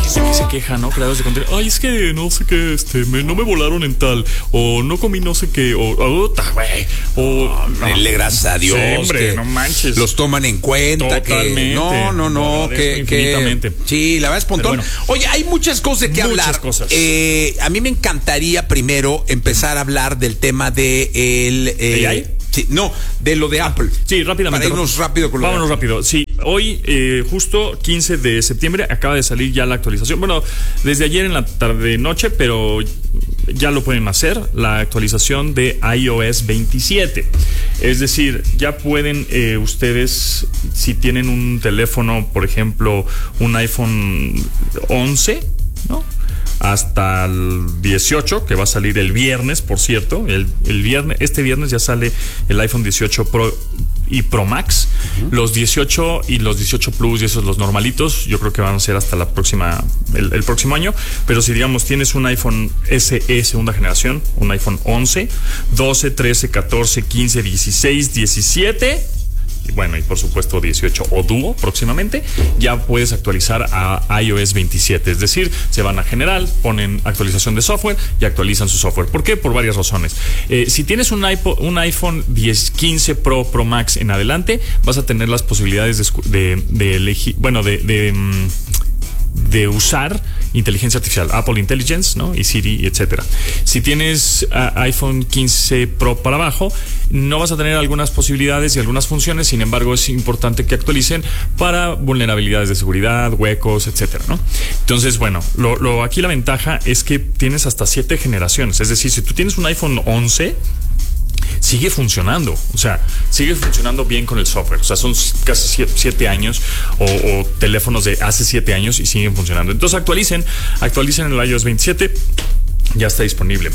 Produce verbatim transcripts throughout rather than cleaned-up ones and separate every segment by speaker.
Speaker 1: gente que se queja, ¿no? Creadores de contenido. Ay, es que no sé qué, este, me, no me volaron en tal. O no comí no sé qué. O, o, güey. O,
Speaker 2: no, no, gracias a Dios.
Speaker 1: Sí, hombre,
Speaker 2: que
Speaker 1: no manches.
Speaker 2: Los toman en cuenta.
Speaker 1: Totalmente.
Speaker 2: Que, no, no, no. Que, que, sí, la verdad es pontón. Bueno, oye, hay muchas cosas de qué
Speaker 1: muchas
Speaker 2: hablar.
Speaker 1: Cosas.
Speaker 2: Eh, a mí me encantaría primero empezar a hablar del tema de el. Eh,
Speaker 1: ¿A I?
Speaker 2: Sí, no, de lo de Apple.
Speaker 1: Sí, rápidamente.
Speaker 2: Para irnos rápido con lo
Speaker 1: Vámonos
Speaker 2: de
Speaker 1: rápido. Sí, hoy, eh, justo quince de septiembre, acaba de salir ya la actualización. Bueno, desde ayer en la tarde-noche, pero ya lo pueden hacer, la actualización de iOS veintisiete. Es decir, ya pueden eh, ustedes, si tienen un teléfono, por ejemplo, un iPhone once, ¿no? Hasta el dieciocho, que va a salir el viernes, por cierto. El, el viernes, este viernes ya sale el iPhone dieciocho Pro y Pro Max. Uh-huh. Los dieciocho y los dieciocho Plus y esos los normalitos, yo creo que van a ser hasta la próxima, el, el próximo año. Pero si digamos tienes un iPhone S E segunda generación, un iPhone once, doce, trece, catorce, quince, dieciséis, diecisiete. Y bueno, y por supuesto dieciocho o Duo próximamente, ya puedes actualizar a iOS veintisiete. Es decir, se van a general, ponen actualización de software y actualizan su software. ¿Por qué? Por varias razones. Eh, si tienes un, iPod, un iPhone diez, quince Pro, Pro Max en adelante, vas a tener las posibilidades de, de, de elegir, bueno, de... de de usar inteligencia artificial, Apple Intelligence, ¿no? Y Siri, etcétera. Si tienes uh, iPhone quince Pro para abajo, no vas a tener algunas posibilidades y algunas funciones. Sin embargo, es importante que actualicen para vulnerabilidades de seguridad, huecos, etcétera, ¿no? Entonces, bueno, lo, lo aquí la ventaja es que tienes hasta siete generaciones. Es decir, si tú tienes un iPhone once, sigue funcionando, o sea, sigue funcionando bien con el software. O sea, son casi siete, siete años o, o teléfonos de hace siete años y siguen funcionando. Entonces actualicen, actualicen el iOS veintisiete. Ya está disponible.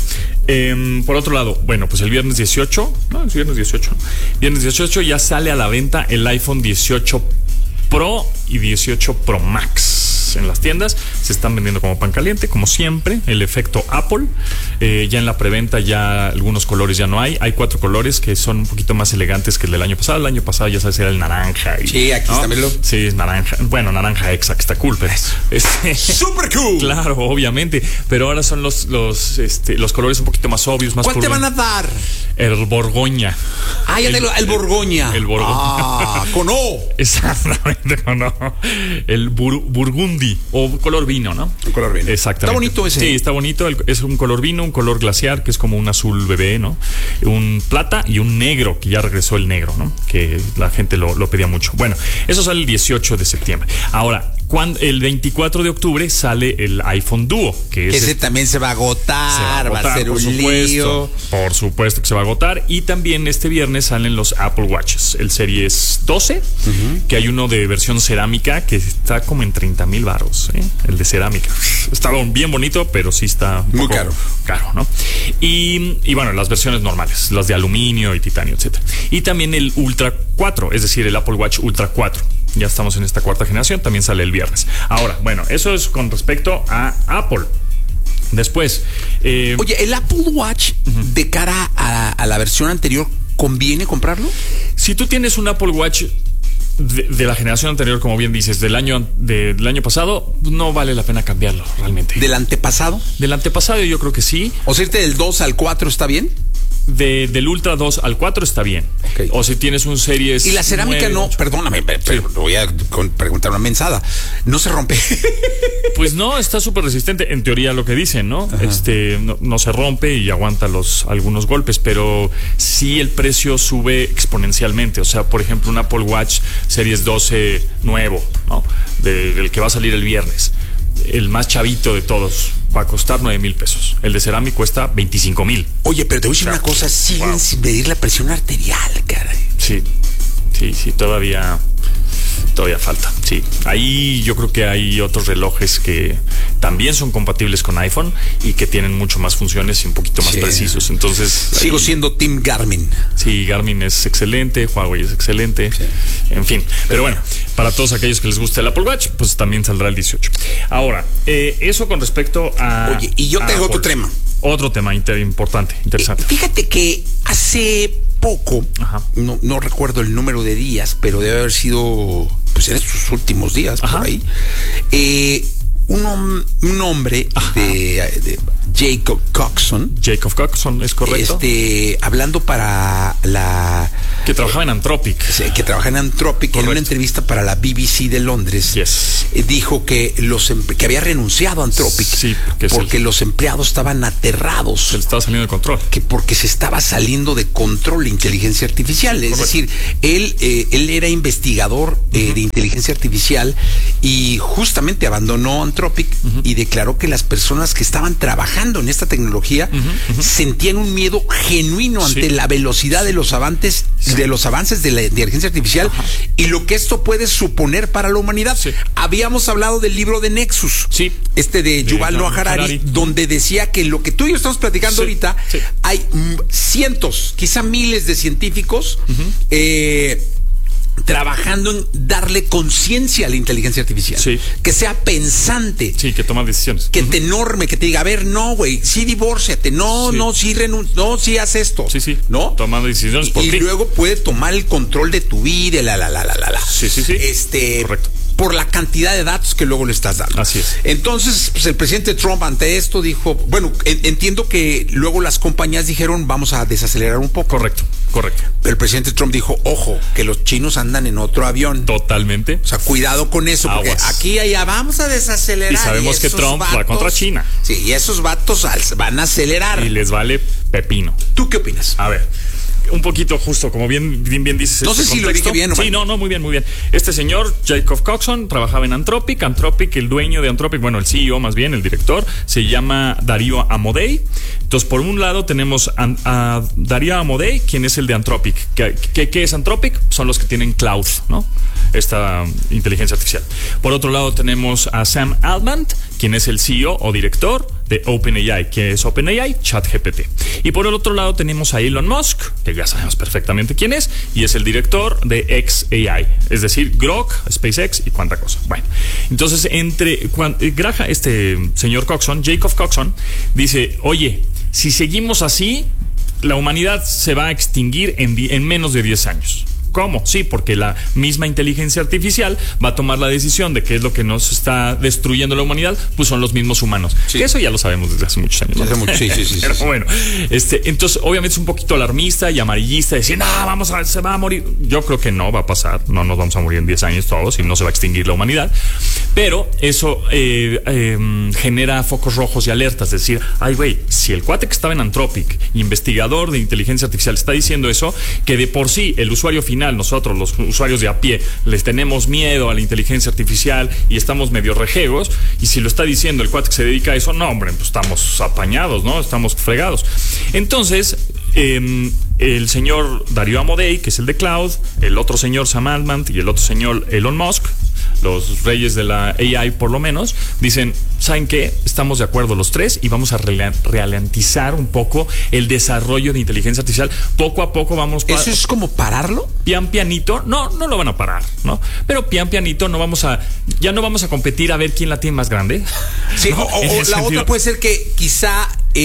Speaker 1: Eh, por otro lado, bueno, pues el viernes dieciocho, no, es viernes dieciocho. Viernes dieciocho ya sale a la venta el iPhone dieciocho Pro y dieciocho Pro Max. En las tiendas se están vendiendo como pan caliente, como siempre, el efecto Apple. Eh, ya en la preventa ya algunos colores ya no hay. Hay cuatro colores que son un poquito más elegantes que el del año pasado. El año pasado ya sabes, era el naranja. Y,
Speaker 2: sí, aquí
Speaker 1: ¿no?
Speaker 2: está.
Speaker 1: Sí, es naranja. Bueno, naranja exa, que está cool, pero es
Speaker 2: super cool.
Speaker 1: Claro, obviamente. Pero ahora son los, los, este, los colores un poquito más obvios, más.
Speaker 2: ¿Cuál te van a dar?
Speaker 1: El Borgoña.
Speaker 2: Ah, ya el, el, el Borgoña.
Speaker 1: El, el Borgoña.
Speaker 2: Ah, con O.
Speaker 1: Exactamente, con O. El bur, Burgundy o color vino, ¿no?
Speaker 2: Un color vino.
Speaker 1: Exactamente.
Speaker 2: Está bonito ese.
Speaker 1: Sí, está bonito. Es un color vino, un color glaciar, que es como un azul bebé, ¿no? Un plata y un negro, que ya regresó el negro, ¿no? Que la gente lo, lo pedía mucho. Bueno, eso sale el dieciocho de septiembre. Ahora, cuando, el veinticuatro de octubre sale el iPhone Duo, que es
Speaker 2: ese
Speaker 1: el,
Speaker 2: también se va a agotar, se va a, agotar, va a ser un lío.
Speaker 1: Por supuesto que se va a agotar. Y también este viernes salen los Apple Watches, el Series doce, uh-huh. que hay uno de versión cerámica que está como en treinta mil baros, ¿eh? El de cerámica. Está bien bonito, pero sí está un
Speaker 2: muy
Speaker 1: poco
Speaker 2: caro.
Speaker 1: Caro, ¿no? Y, y bueno, las versiones normales, las de aluminio y titanio, etcétera. Y también el Ultra cuatro, es decir, el Apple Watch Ultra cuatro. Ya estamos en esta cuarta generación, también sale el viernes. Ahora, bueno, eso es con respecto a Apple. Después, eh,
Speaker 2: oye, el Apple Watch, uh-huh. de cara a, a la versión anterior, ¿conviene comprarlo?
Speaker 1: Si tú tienes un Apple Watch de, de la generación anterior, como bien dices, del año, de, del año pasado, no vale la pena cambiarlo realmente.
Speaker 2: ¿Del antepasado?
Speaker 1: Del antepasado yo creo que sí.
Speaker 2: O sea, del dos al cuatro está bien.
Speaker 1: De, del Ultra dos al cuatro está bien.
Speaker 2: Okay.
Speaker 1: O si tienes un Series.
Speaker 2: Y la cerámica nueve, no, ocho. Perdóname, pero sí. Voy a preguntar una mensada. ¿No se rompe?
Speaker 1: Pues no, está súper resistente. En teoría, lo que dicen, ¿no? Ajá. Este no, no se rompe y aguanta los algunos golpes, pero sí el precio sube exponencialmente. O sea, por ejemplo, un Apple Watch Series doce nuevo, ¿no? De, del que va a salir el viernes. El más chavito de todos va a costar nueve mil pesos. El de cerámica cuesta veinticinco mil.
Speaker 2: Oye, pero te voy a decir o sea, una cosa, siguen wow. sin medir la presión arterial, caray.
Speaker 1: Sí, sí, sí, todavía todavía falta, sí. Ahí yo creo que hay otros relojes que también son compatibles con iPhone y que tienen mucho más funciones y un poquito más sí. precisos. Entonces
Speaker 2: sigo ahí, siendo Team Garmin.
Speaker 1: Sí, Garmin es excelente, Huawei es excelente, sí. En fin. Pero bueno, para todos aquellos que les guste el Apple Watch, pues también saldrá el dieciocho. Ahora, eh, eso con respecto a...
Speaker 2: Oye, y yo tengo otro tema.
Speaker 1: Otro tema inter- importante, interesante.
Speaker 2: Eh, fíjate que hace poco, no, no recuerdo el número de días, pero debe haber sido pues en estos últimos días, Ajá. por ahí, eh, un, hom- un hombre de, de Jacob Coxon.
Speaker 1: Jacob Coxon, es correcto.
Speaker 2: Este, hablando para la...
Speaker 1: Que trabajaba en Anthropic.
Speaker 2: Que trabaja en Anthropic, correcto. En una entrevista para la B B C de Londres,
Speaker 1: yes.
Speaker 2: eh, dijo que los que había renunciado a Anthropic
Speaker 1: sí, porque,
Speaker 2: porque
Speaker 1: el,
Speaker 2: los empleados estaban aterrados.
Speaker 1: Se le estaba saliendo de control.
Speaker 2: Que porque se estaba saliendo de control la inteligencia artificial. Es correcto. Decir, él, eh, él era investigador eh, uh-huh. de inteligencia artificial y justamente abandonó Anthropic uh-huh. y declaró que las personas que estaban trabajando en esta tecnología uh-huh. Uh-huh. sentían un miedo genuino ante sí. la velocidad de los avances sí. de los avances de la inteligencia artificial Ajá. y lo que esto puede suponer para la humanidad. Sí. Habíamos hablado del libro de Nexus, sí. este de, de Yuval Noah Harari, Harari, donde decía que lo que tú y yo estamos platicando sí. ahorita, sí. hay cientos, quizá miles de científicos uh-huh. eh, trabajando en darle conciencia a la inteligencia artificial. Sí. Que sea pensante.
Speaker 1: Sí, que toma decisiones.
Speaker 2: Que uh-huh. te norme, que te diga, a ver, no, güey, sí divórciate, no, sí. no, sí renun- no, sí haz esto.
Speaker 1: Sí, sí.
Speaker 2: ¿No?
Speaker 1: Tomando decisiones por
Speaker 2: y,
Speaker 1: ti.
Speaker 2: Y luego puede tomar el control de tu vida, la, la, la, la, la.
Speaker 1: Sí, sí, sí.
Speaker 2: Este,
Speaker 1: correcto.
Speaker 2: Por la cantidad de datos que luego le estás dando.
Speaker 1: Así es.
Speaker 2: Entonces, pues el presidente Trump ante esto dijo, bueno, en, entiendo que luego las compañías dijeron, vamos a desacelerar un poco.
Speaker 1: Correcto, correcto.
Speaker 2: Pero el presidente Trump dijo, ojo, que los chinos andan en otro avión.
Speaker 1: Totalmente.
Speaker 2: O sea, cuidado con eso, porque Aguas. aquí allá vamos a desacelerar.
Speaker 1: Y sabemos y que Trump vatos, va contra China.
Speaker 2: Sí, y esos vatos van a acelerar.
Speaker 1: Y les vale pepino.
Speaker 2: ¿Tú qué opinas?
Speaker 1: A ver. Un poquito justo, como bien bien, bien dices.
Speaker 2: No sé este si contexto. Lo dije bien o mal.
Speaker 1: Sí, no, no, muy bien, muy bien. Este señor, Jacob Coxon, trabajaba en Anthropic. Anthropic, el dueño de Anthropic, bueno, el C E O más bien, el director, se llama Darío Amodei. Entonces, por un lado tenemos a, a Darío Amodei, quien es el de Anthropic. ¿Qué, qué, ¿Qué es Anthropic? Son los que tienen cloud, ¿no? Esta inteligencia artificial. Por otro lado tenemos a Sam Altman, quien es el C E O o director de OpenAI, que es OpenAI, ChatGPT. Y por el otro lado tenemos a Elon Musk, que ya sabemos perfectamente quién es, y es el director de xAI, es decir, Grok, SpaceX y cuánta cosa. Bueno, entonces entre cuando, Graja, este señor Coxon, Jacob Coxon, dice, oye, si seguimos así, la humanidad se va a extinguir en, en menos de diez años. ¿Cómo? Sí, porque la misma inteligencia artificial va a tomar la decisión de qué es lo que nos está destruyendo la humanidad, pues son los mismos humanos. Sí. Que eso ya lo sabemos desde hace muchos años. ¿No?
Speaker 2: Desde mucho, sí, sí, sí,
Speaker 1: Pero
Speaker 2: sí.
Speaker 1: bueno, este, entonces obviamente es un poquito alarmista y amarillista, decir, no, vamos a, se va a morir. Yo creo que no va a pasar, no nos vamos a morir en diez años todos y no se va a extinguir la humanidad. Pero eso eh, eh, genera focos rojos y alertas, es decir, ay güey, si el cuate que estaba en Anthropic, investigador de inteligencia artificial, está diciendo eso, que de por sí el usuario final, nosotros los usuarios de a pie, les tenemos miedo a la inteligencia artificial y estamos medio rejegos, y si lo está diciendo el cuate que se dedica a eso, no hombre, pues estamos apañados, ¿no? Estamos fregados. Entonces, eh, el señor Darío Amodei, que es el de Cloud, el otro señor Sam Altman y el otro señor Elon Musk, los reyes de la A I por lo menos, dicen, ¿saben qué? Estamos de acuerdo los tres y vamos a ralentizar un poco el desarrollo de inteligencia artificial. Poco a poco vamos...
Speaker 2: ¿Eso pa- es como pararlo?
Speaker 1: Pian pianito, no, no lo van a parar, ¿no? Pero pian pianito no vamos a... Ya no vamos a competir a ver quién la tiene más grande.
Speaker 2: Sí, ¿no? o, o la sentido. Otra puede ser que quizá...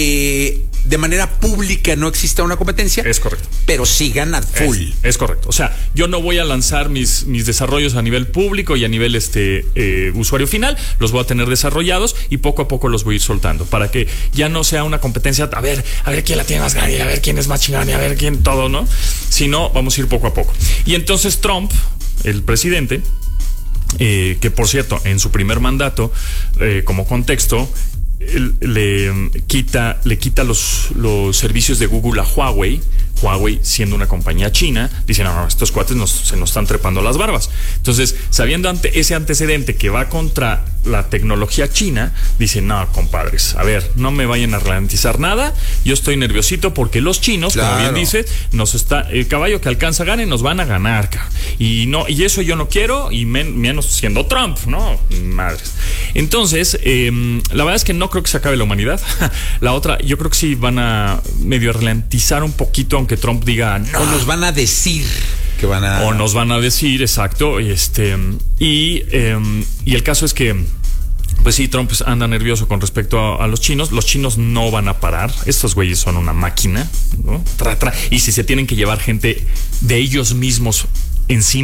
Speaker 2: Eh, de manera pública no exista una competencia.
Speaker 1: Es correcto.
Speaker 2: Pero sigan a full.
Speaker 1: Es, es correcto. O sea, yo no voy a lanzar mis, mis desarrollos a nivel público y a nivel este eh, usuario final. Los voy a tener desarrollados y poco a poco los voy a ir soltando para que ya no sea una competencia a ver, a ver quién la tiene más grande, a ver quién es más chingón, a ver quién todo, ¿no? Sino vamos a ir poco a poco. Y entonces Trump, el presidente, eh, que por cierto, en su primer mandato, eh, como contexto, le quita le quita los, los servicios de Google a Huawei. Huawei, siendo una compañía china, dice, no, no, estos cuates nos, se nos están trepando las barbas. Entonces, sabiendo ante ese antecedente que va contra la tecnología china, dice, no, compadres, a ver, no me vayan a ralentizar nada, yo estoy nerviosito porque los chinos, claro, como bien dice, nos está, el caballo que alcanza gane, nos van a ganar, cabrón. Y no, y eso yo no quiero, y men, menos siendo Trump, ¿no? Madres. Entonces, eh, la verdad es que no creo que se acabe la humanidad. La otra, yo creo que sí van a medio ralentizar un poquito, aunque Trump diga no.
Speaker 2: O nos van a decir que van a...
Speaker 1: O nos van a decir, exacto. Este, y, eh, y el caso es que, pues sí, Trump anda nervioso con respecto a, a los chinos. Los chinos no van a parar. Estos güeyes son una máquina, ¿no? Tra, tra. Y si se tienen que llevar gente de ellos mismos encima,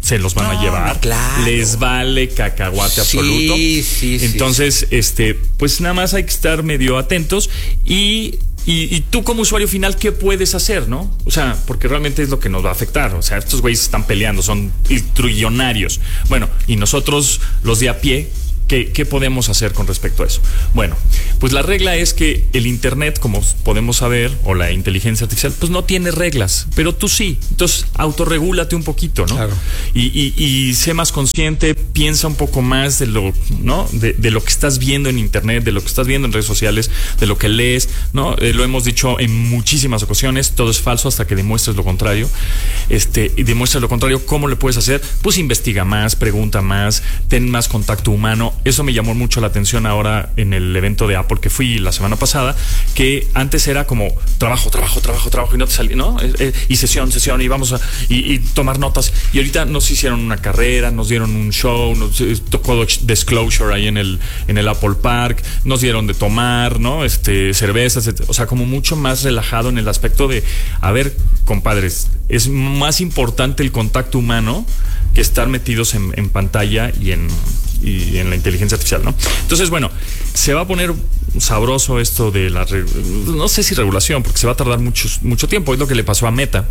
Speaker 1: se los van
Speaker 2: no,
Speaker 1: a llevar.
Speaker 2: Claro.
Speaker 1: Les vale cacahuate
Speaker 2: sí,
Speaker 1: absoluto.
Speaker 2: Sí, sí.
Speaker 1: Entonces,
Speaker 2: sí.
Speaker 1: este, pues nada más hay que estar medio atentos y Y, y tú como usuario final, ¿qué puedes hacer, no? O sea, porque realmente es lo que nos va a afectar. O sea, estos güeyes están peleando, son trillonarios. Bueno, y nosotros, los de a pie, ¿qué, qué podemos hacer con respecto a eso? Bueno, pues la regla es que el Internet, como podemos saber, o la inteligencia artificial, pues no tiene reglas, pero tú sí. Entonces, autorregúlate un poquito, ¿no?
Speaker 2: Claro.
Speaker 1: Y, y, y sé más consciente, piensa un poco más de lo, ¿no? De, de lo que estás viendo en Internet, de lo que estás viendo en redes sociales, de lo que lees, ¿no? Eh, lo hemos dicho en muchísimas ocasiones, todo es falso hasta que demuestres lo contrario. Este, y demuestres lo contrario, ¿cómo le puedes hacer? Pues investiga más, pregunta más, ten más contacto humano. Eso me llamó mucho la atención ahora en el evento de Apple que fui la semana pasada, que antes era como trabajo, trabajo, trabajo, trabajo y no te salía, ¿no? Eh, eh, y sesión, sesión y vamos a y, y tomar notas. Y ahorita nos hicieron una carrera, nos dieron un show, nos eh, tocó Disclosure ahí en el en el Apple Park, nos dieron de tomar, ¿no? Este, cervezas, etcétera. O sea, como mucho más relajado en el aspecto de, a ver, compadres, es más importante el contacto humano que estar metidos en, en pantalla y en y en la inteligencia artificial, ¿no? Entonces, bueno, se va a poner sabroso esto de la, no sé si regulación, porque se va a tardar mucho, mucho tiempo. Es lo que le pasó a Meta.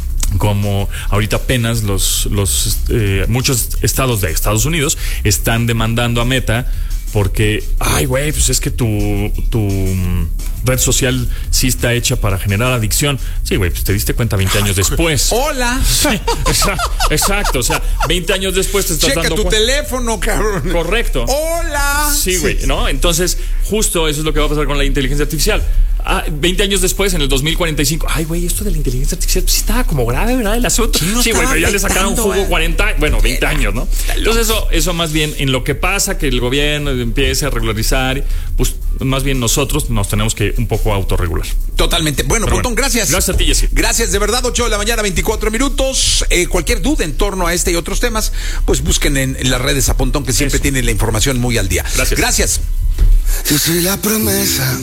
Speaker 1: Como ahorita apenas los, los eh, muchos estados de Estados Unidos están demandando a Meta porque, ay, güey, pues es que tu, tu red social sí está hecha para generar adicción. Sí, güey, pues te diste cuenta veinte años después.
Speaker 2: ¡Hola!
Speaker 1: Sí, exacto, exacto, o sea, veinte años después te estás
Speaker 2: Checa
Speaker 1: dando
Speaker 2: tu
Speaker 1: cuenta.
Speaker 2: teléfono, cabrón.
Speaker 1: Correcto.
Speaker 2: ¡Hola!
Speaker 1: Sí, güey, ¿no? Entonces, justo eso es lo que va a pasar con la inteligencia artificial. Ah, veinte años después, en el dos mil cuarenta y cinco, ay, güey, esto de la inteligencia artificial, pues sí estaba como grave, ¿verdad? El asunto.
Speaker 2: Sí, no
Speaker 1: sí, güey, pero ya le sacaron jugo
Speaker 2: eh.
Speaker 1: cuarenta, bueno, veinte años, ¿no? Entonces, eso, eso más bien, en lo que pasa, que el gobierno empiece a regularizar, pues más bien nosotros nos tenemos que un poco autorregular.
Speaker 2: Totalmente. Bueno,
Speaker 1: Pero
Speaker 2: Pontón,
Speaker 1: bueno,
Speaker 2: gracias.
Speaker 1: Gracias a ti, Jessy.
Speaker 2: Gracias, de verdad, ocho de la mañana, veinticuatro minutos. Eh, cualquier duda en torno a este y otros temas, pues busquen en, en las redes a Pontón, que siempre
Speaker 1: Eso.
Speaker 2: tiene la información muy al día.
Speaker 1: Gracias.
Speaker 2: Gracias.
Speaker 3: Yo soy la promesa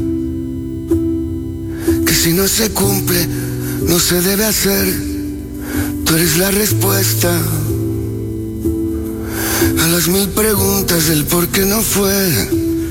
Speaker 3: que si no se cumple, no se debe hacer. Tú eres la respuesta a las mil preguntas del por qué no fue.